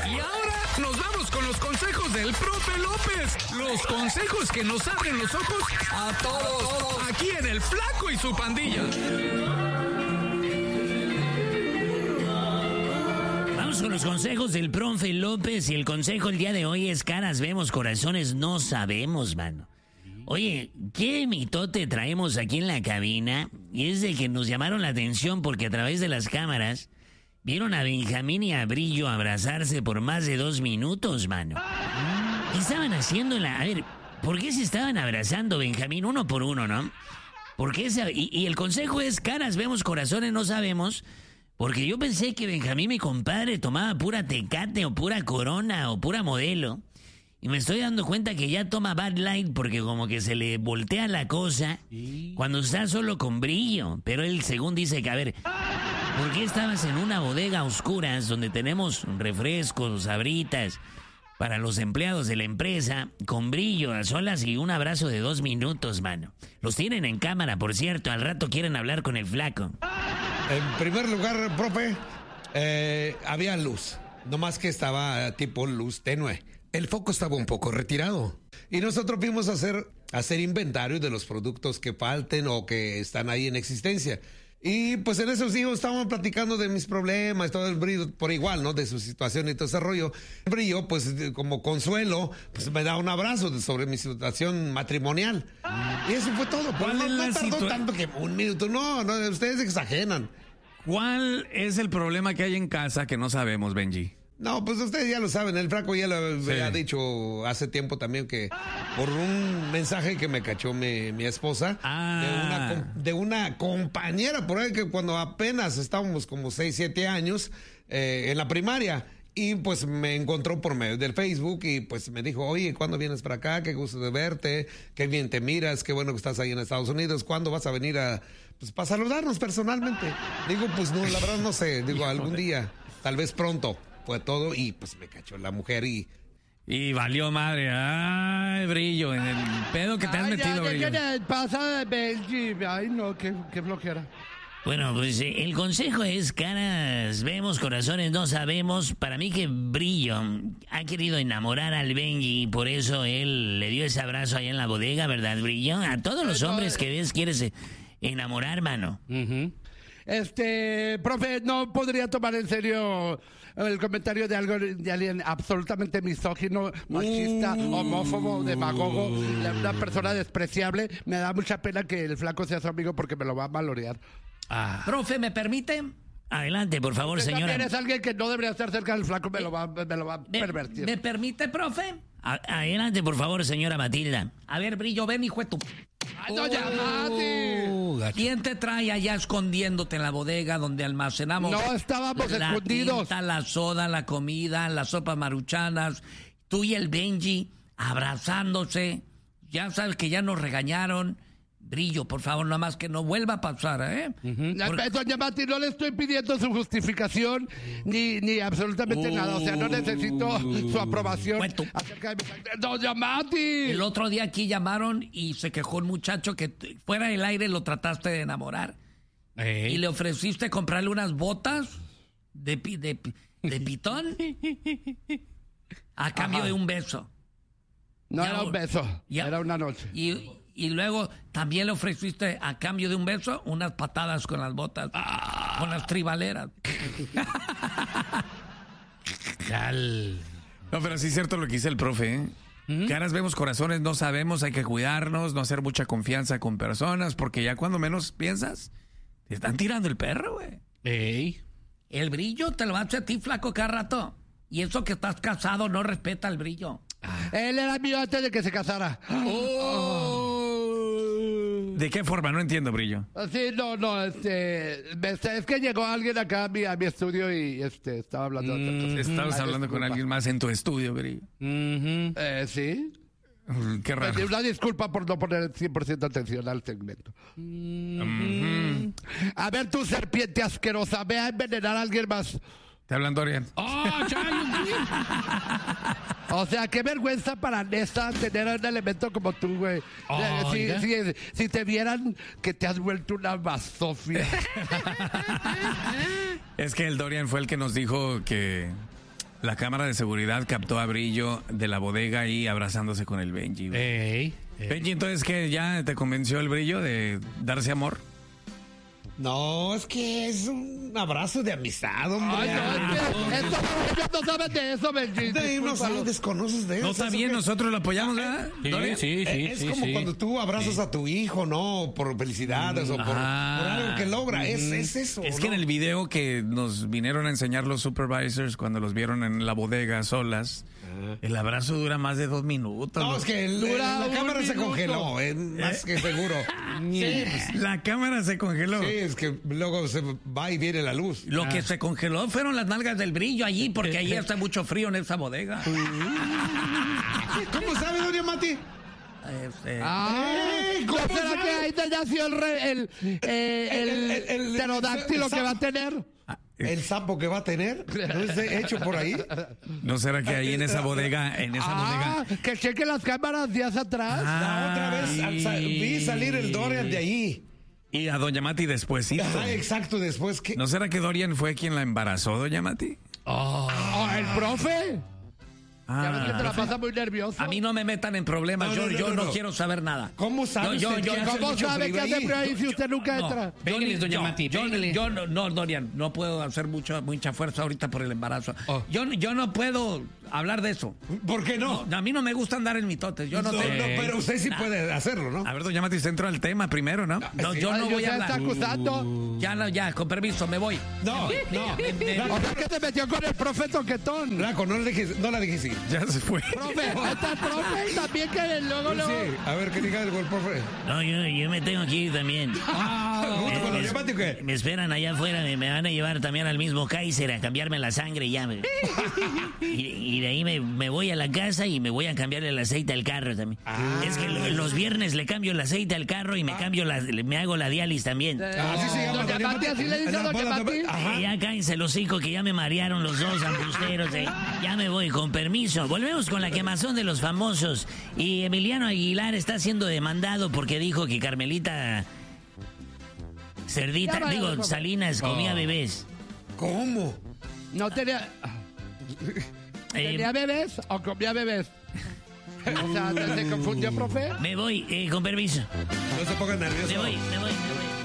Y ahora nos vamos con los consejos del profe López. Los consejos que nos abren los ojos a todos. Aquí en El Flaco y su pandilla. Vamos con los consejos del profe López. Y el consejo el día de hoy es: caras vemos, corazones no sabemos, mano. Oye, ¿qué mitote traemos aquí en la cabina? Y es de que nos llamaron la atención porque a través de las cámaras vieron a Benjamín y a Brillo abrazarse por más de 2 minutos, mano. ¿Qué estaban haciendo? A ver, ¿por qué se estaban abrazando, Benjamín? Uno por uno, ¿no? ¿Por qué y el consejo es: caras vemos, corazones no sabemos. Porque yo pensé que Benjamín, mi compadre, tomaba pura Tecate o pura Corona o pura Modelo. Y me estoy dando cuenta que ya toma Bud Light porque como que se le voltea la cosa cuando está solo con Brillo. Pero él, según dice que, a ver, ¿por qué estabas en una bodega a oscuras donde tenemos refrescos, sabritas para los empleados de la empresa, con Brillo a solas y un abrazo de 2 minutos, mano? Los tienen en cámara, por cierto. Al rato quieren hablar con el Flaco. En primer lugar, profe, había luz. Nomás que estaba tipo luz tenue. El foco estaba un poco retirado. Y nosotros fuimos a hacer inventario de los productos que falten o que están ahí en existencia. Y pues en esos días estábamos platicando de mis problemas, todo el Brillo por igual, ¿no? De su situación y todo ese rollo. El Brillo, pues como consuelo, pues me da un abrazo sobre mi situación matrimonial. Y eso fue todo. Pero no tardó tanto que 1 minuto. No, ustedes exageran. ¿Cuál es el problema que hay en casa que no sabemos, Benji? No, pues ustedes ya lo saben, el Flaco ya lo había dicho hace tiempo también que por un mensaje que me cachó mi esposa de una compañera por ahí que cuando apenas estábamos como 6, 7 años en la primaria. Y pues me encontró por medio del Facebook y pues me dijo: oye, ¿cuándo vienes para acá? Qué gusto de verte, qué bien te miras, qué bueno que estás ahí en Estados Unidos. ¿Cuándo vas a venir para saludarnos personalmente? Digo, pues no, la verdad no sé, digo, algún día, tal vez pronto. Fue todo y pues me cachó la mujer y valió madre. Ay, Brillo, en el pedo que te has metido, Brillo. ¿Qué pasa, Benji? Ay, no, qué flojera. Bueno, pues el consejo es: caras vemos, corazones no sabemos. Para mí que Brillo ha querido enamorar al Benji y por eso él le dio ese abrazo allá en la bodega, ¿verdad, Brillo? A todos los hombres que ves quieres enamorar, mano. Profe, no podría tomar en serio el comentario de alguien absolutamente misógino, machista, homófobo, demagogo, una persona despreciable. Me da mucha pena que el Flaco sea su amigo porque me lo va a valorear. Profe, ¿me permite? Adelante, por favor, señora. También es alguien que no debería estar cerca del Flaco, me lo va a pervertir. ¿Me permite, profe? Adelante, por favor, señora Matilda. A ver, Brillo, ven, hijo de tu... ¡No llamaste! ¿Quién te trae allá escondiéndote en la bodega donde almacenamos? No estábamos la escondidos. Tinta, la soda, la comida, las sopas maruchanas. Tú y el Benji abrazándose. Ya sabes que ya nos regañaron. Brillo, por favor, nada más que no vuelva a pasar, ¿eh? Doña Mati, no le estoy pidiendo su justificación ni absolutamente nada. O sea, no necesito su aprobación acerca de mi... ¡Doña Mati! El otro día aquí llamaron y se quejó un muchacho que fuera del aire lo trataste de enamorar. Y le ofreciste comprarle unas botas de pitón a cambio de un beso. No era un beso, era una noche. Y luego también le ofreciste a cambio de un beso unas patadas con las botas, con las tribaleras. No, pero sí es cierto lo que dice el profe, ¿eh? Caras vemos, corazones no sabemos, hay que cuidarnos, no hacer mucha confianza con personas, porque ya cuando menos piensas, te están tirando el perro, güey. El Brillo te lo hace a ti, Flaco, cada rato. Y eso que estás casado no respeta el Brillo. Él era mío antes de que se casara. ¿De qué forma? No entiendo, Brillo. Sí, no, es que llegó alguien acá a mi estudio y estaba hablando de otras cosas. Estabas hablando con alguien más en tu estudio, Brillo. Sí. Qué raro. Una disculpa por no poner 100% atención al segmento. A ver, tu serpiente asquerosa, ve a envenenar a alguien más. Te hablan, Dorian. O sea, qué vergüenza para Nessa tener un elemento como tú, güey. Si te vieran que te has vuelto una basofia. Es que el Dorian fue el que nos dijo que La cámara de seguridad captó a Brillo de la bodega ahí abrazándose con el Benji. Benji, entonces, ¿qué? ¿Ya te convenció el Brillo de darse amor? No, es que es un abrazo de amistad, hombre. Ay, no, es que ellos no saben de eso, Benji. No desconoces de eso. No está bien, nosotros lo apoyamos, ¿verdad? Sí. Es como cuando tú abrazas a tu hijo, ¿no? Por felicidades o por algo que logra. Es eso. Es que en el video que nos vinieron a enseñar los supervisors cuando los vieron en la bodega solas, el abrazo dura más de 2 minutos. No, es que la cámara se congeló, más que seguro. Sí, la cámara se congeló. Sí, es que luego se va y viene la luz. Lo que se congeló fueron las nalgas del Brillo allí, porque allí hace mucho frío en esa bodega. ¿Cómo sabe, doña Mati? ¿Cómo será que ahí te nació el pterodáctilo que va a tener? ¿El sapo que va a tener? ¿No es hecho por ahí? ¿No será que ahí en esa bodega, Que cheque las cámaras días atrás. La otra vez vi salir el Dorian de ahí. Y a doña Mati despuésito. Exacto, después que... ¿No será que Dorian fue quien la embarazó, doña Mati? ¿El profe? Ya ves que te la pasa muy nervioso. A mí no me metan en problemas, yo no quiero saber nada. ¿Cómo sabe ¿Cómo sabe que hace frío ahí si usted nunca entra? Pégale, doña Mati, no, Dorian, no puedo hacer mucha fuerza ahorita por el embarazo. Yo no puedo hablar de eso. ¿Por qué no? A mí no me gusta andar en mitotes. Yo no tengo. Pero usted sí puede hacerlo, ¿no? A ver, doña Mati, centro al tema primero, ¿no? No, yo no voy a hablar. ¿Está acusando? Ya, con permiso, me voy. No. O sea que te metió con el profe Toquetón. Flaco, no la dejé ir. Ya se fue. Profe, está el profe también que luego. Sí, a ver, ¿qué diga algo el profe? No, yo me tengo que ir también. ¿Junto con los llamados qué? Me esperan allá afuera, me van a llevar también al mismo Kaiser a cambiarme la sangre ya. Y de ahí me voy a la casa y me voy a cambiar el aceite al carro también. Es que los viernes le cambio el aceite al carro y me hago la diálisis también. Así se llama. Doña Mati, así le dice a doña Mati. Ya cállense los hocico que ya me marearon los dos ambusteros. Ya me voy, con permiso. Volvemos con la quemazón de los famosos. Y Emiliano Aguilar está siendo demandado porque dijo que Carmelita Salinas comía bebés. ¿Cómo? No tenía... ¿Tenía bebés o comía bebés? O sea, ¿se confundió, profe? Me voy, con permiso. No se pongan nerviosos. Me voy.